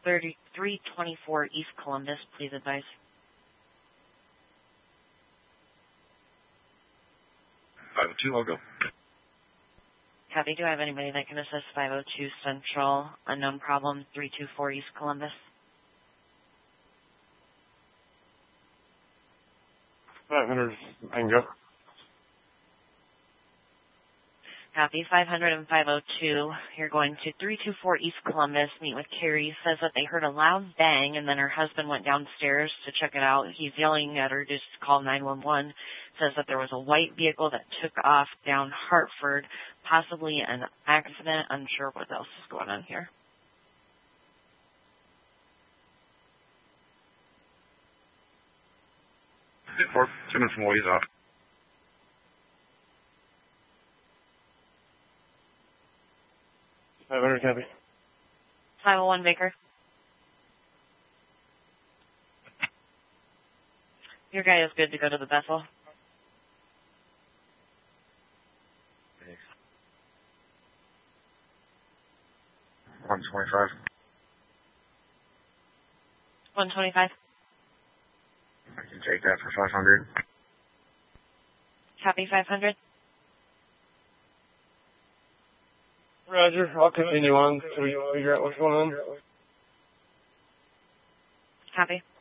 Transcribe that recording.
3324 East Columbus, please advise. I'll go. Copy. Do I have anybody that can assist 502 Central, unknown problem, 324 East Columbus? 500, I can go. Copy. 500 and 502. You're going to 324 East Columbus. Meet with Carrie. Says that they heard a loud bang, and then her husband went downstairs to check it out. He's yelling at her, just call 911. Says that there was a white vehicle that took off down Hartford, possibly an accident. Unsure what else is going on here. Or coming from ways off. Copy. 501 Baker. Your guy is good to go to the Bethel. Thanks. 125. 125. I can take that for 500. Copy. 500. Roger, I'll continue on so we figure out what's going on. Copy.